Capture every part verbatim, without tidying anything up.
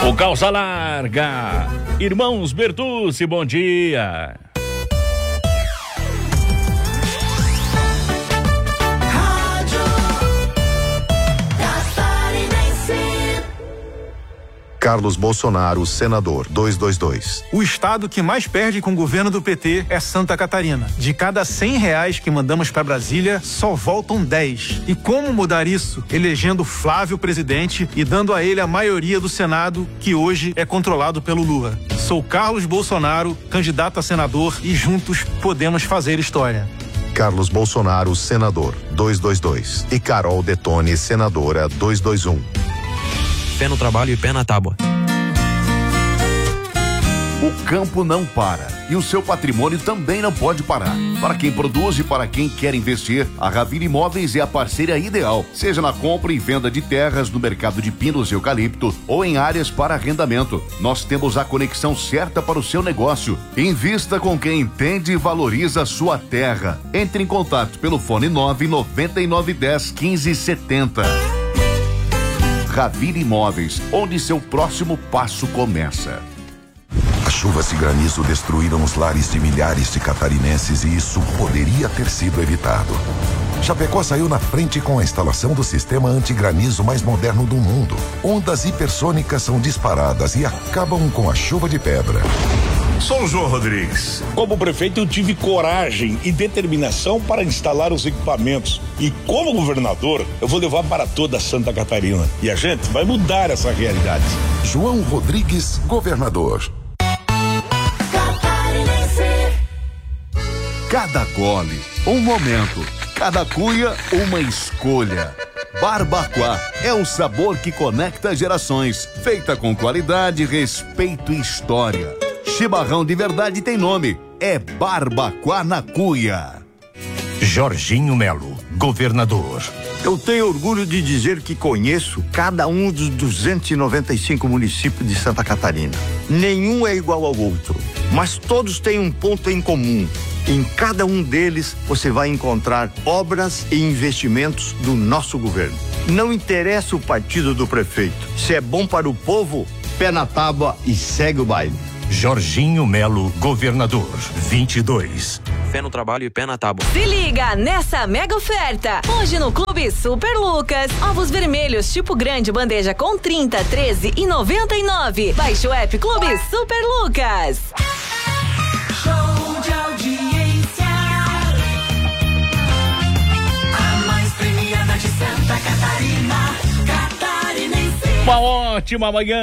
O Calça Larga. Irmãos Bertucci, bom dia. Carlos Bolsonaro, senador, duzentos e vinte e dois. O estado que mais perde com o governo do P T é Santa Catarina. De cada cem reais que mandamos para Brasília, só voltam dez. E como mudar isso? Elegendo Flávio presidente e dando a ele a maioria do Senado, que hoje é controlado pelo Lula. Sou Carlos Bolsonaro, candidato a senador, e juntos podemos fazer história. Carlos Bolsonaro, senador, duzentos e vinte e dois. E Carol Detone, senadora, duzentos e vinte e um. Pé no trabalho e pé na tábua. O campo não para e o seu patrimônio também não pode parar. Para quem produz e para quem quer investir, a Ravir Imóveis é a parceira ideal, seja na compra e venda de terras no mercado de pinos e eucalipto ou em áreas para arrendamento. Nós temos a conexão certa para o seu negócio. Invista com quem entende e valoriza a sua terra. Entre em contato pelo fone nove nove nove um zero quinze setenta. Ravir Imóveis, onde seu próximo passo começa. As chuvas e granizo destruíram os lares de milhares de catarinenses e isso poderia ter sido evitado. Chapecó saiu na frente com a instalação do sistema antigranizo mais moderno do mundo. Ondas hipersônicas são disparadas e acabam com a chuva de pedra. Sou o João Rodrigues. Como prefeito, eu tive coragem e determinação para instalar os equipamentos. E como governador, eu vou levar para toda Santa Catarina. E a gente vai mudar essa realidade. João Rodrigues, governador. Cada gole, um momento. Cada cuia, uma escolha. Barbacoa é o sabor que conecta gerações. Feita com qualidade, respeito e história. Chimarrão de verdade tem nome. É Barbacoa na Cuia. Jorginho Melo, governador. Eu tenho orgulho de dizer que conheço cada um dos duzentos e noventa e cinco municípios de Santa Catarina. Nenhum é igual ao outro, mas todos têm um ponto em comum. Em cada um deles você vai encontrar obras e investimentos do nosso governo. Não interessa o partido do prefeito. Se é bom para o povo, pé na tábua e segue o baile. Jorginho Melo, governador, vinte e dois. Pé no trabalho e pé na tábua. Se liga nessa mega oferta. Hoje no Clube Super Lucas, ovos vermelhos tipo grande bandeja com trinta, treze e noventa e nove. Baixe o app Clube Super Lucas. Show de audiência, a mais premiada de Santa Catarina, catarinense. Uma ótima manhã.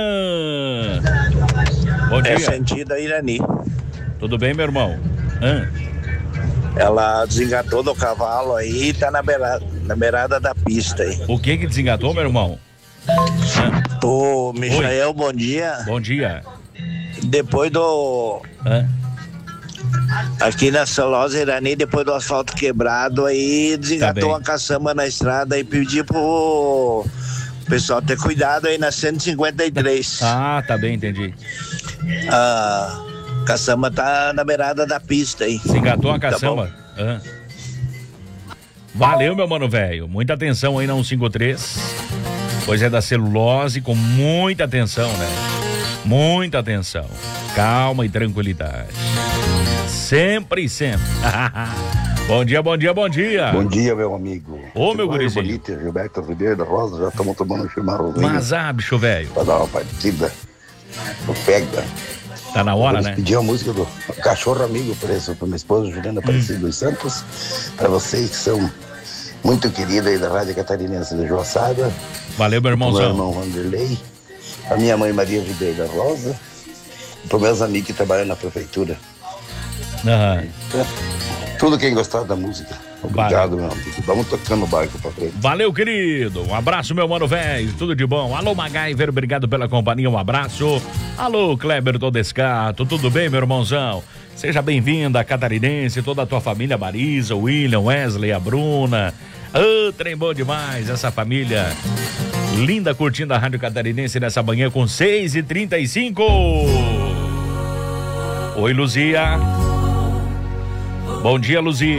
Bom dia. É sentido a Irani. Tudo bem, meu irmão? Hã? Ela desengatou do cavalo aí e tá na beirada, na beirada da pista aí. O que que desengatou, meu irmão? Hã? Ô, Michael, Oi. Bom dia. Bom dia. Depois do... Hã? Aqui na Celosa Irani, depois do asfalto quebrado aí, desengatou Tá uma caçamba na estrada e pediu pro pessoal ter cuidado aí na cento e cinquenta e três. Ah, tá bem, entendi. A caçamba tá na beirada da pista aí. Se engatou a caçamba? Tá ah. Valeu, meu mano velho. Muita atenção aí na cento e cinquenta e três. Pois é da celulose, com muita atenção, né? Muita atenção. Calma e tranquilidade. Sempre e sempre. Bom dia, bom dia, bom dia. Bom dia, meu amigo. Ô, meu gurizinho. Bonito, Gilberto Ribeiro da Rosa, já estamos tomando um chimarrão. Mas, ah, bicho velho. Pra dar uma partida. O pega. Tá na hora, né? Pedi a música do Cachorro Amigo para isso, pra minha esposa Juliana Aparecida hum. dos Santos, para vocês que são muito queridos aí da Rádio Catarinense de Joaçada. Valeu, meu irmãozão. Meu irmão Vanderlei, a minha mãe Maria Ribeiro da Rosa, e para meus amigos que trabalham na prefeitura. Aham. Tudo quem gostar da música. Obrigado, meu amigo. Vamos tocando o barco pra frente. Valeu, querido. Um abraço, meu mano velho. Tudo de bom. Alô, MacGyver. Obrigado pela companhia. Um abraço. Alô, Kleber Todescato. Tudo bem, meu irmãozão? Seja bem-vinda, catarinense, toda a tua família, Marisa, William, Wesley, a Bruna. Ô, oh, trem bom demais. Essa família linda curtindo a Rádio Catarinense nessa manhã com seis e trinta e cinco. Oi, Luzia. Bom dia, Luzia.